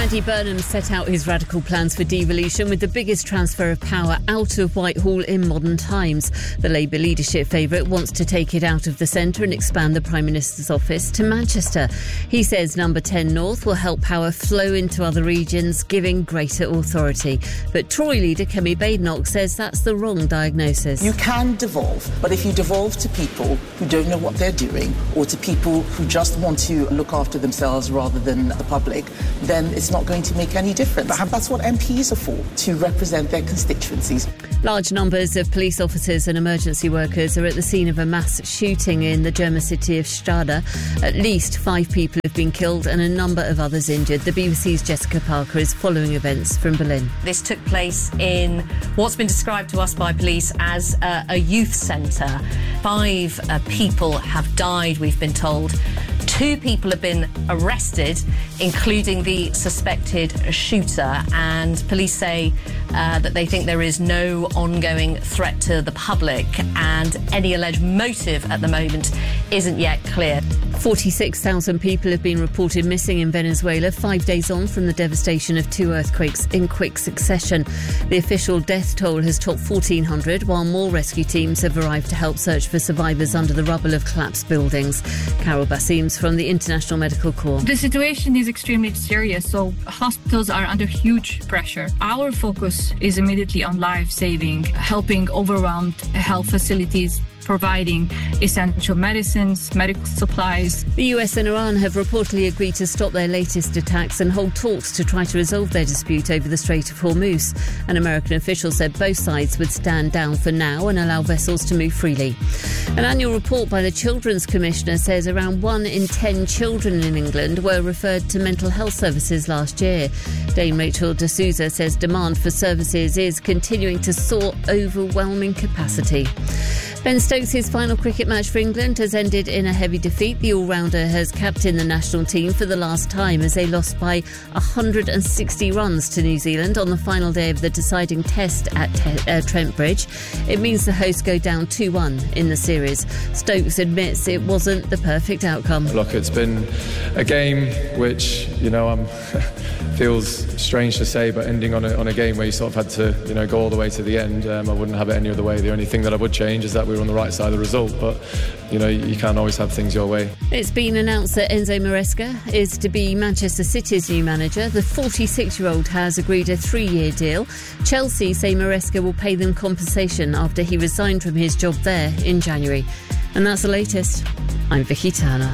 Andy Burnham set out his radical plans for devolution with the biggest transfer of power out of Whitehall in modern times. The Labour leadership favourite wants to take it out of the centre and expand the Prime Minister's office to Manchester. He says Number 10 North will help power flow into other regions, giving greater authority. But Tory leader Kemi Badenoch says that's the wrong diagnosis. You can devolve, but if you devolve to people who don't know what they're doing or to people who just want to look after themselves rather than the public, then it's not going to make any difference. That's what MPs are for, to represent their constituencies. Large numbers of police officers and emergency workers are at the scene of a mass shooting in the German city of Stade. At least 5 people have been killed and a number of others injured. The BBC's Jessica Parker is following events from Berlin. This took place in what's been described to us by police as a youth centre. 5 people have died, we've been told. 2 people have been arrested, including the suspected shooter, and police say that they think there is no ongoing threat to the public and any alleged motive at the moment isn't yet clear. 46,000 people have been reported missing in Venezuela 5 days on from the devastation of 2 earthquakes in quick succession. The official death toll has topped 1,400, while more rescue teams have arrived to help search for survivors under the rubble of collapsed buildings. Carol Bassims from the International Medical Corps. The situation is extremely serious, so hospitals are under huge pressure. Our focus is immediately on life-saving, helping overwhelmed health facilities, providing essential medicines, medical supplies. The US and Iran have reportedly agreed to stop their latest attacks and hold talks to try to resolve their dispute over the Strait of Hormuz. An American official said both sides would stand down for now and allow vessels to move freely. An annual report by the Children's Commissioner says around 1 in 10 children in England were referred to mental health services last year. Dame Rachel D'Souza says demand for services is continuing to soar, overwhelming capacity. Ben Stokes' final cricket match for England has ended in a heavy defeat. The all-rounder has captained the national team for the last time as they lost by 160 runs to New Zealand on the final day of the deciding test at Trent Bridge. It means the hosts go down 2-1 in the series. Stokes admits it wasn't the perfect outcome. Look, it's been a game which, feels strange to say, but ending on a game where you sort of had to, go all the way to the end, I wouldn't have it any other way. The only thing that I would change is that we were on the right side of the result, but you can't always have things your way. It's been announced that Enzo Maresca is to be Manchester City's new manager. The 46-year-old has agreed a 3-year deal. Chelsea say Maresca will pay them compensation after he resigned from his job there in January. And that's the latest. I'm Vicky Turner.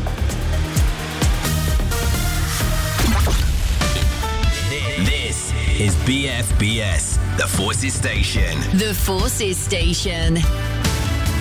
This is BFBS, the Forces Station. The Forces Station.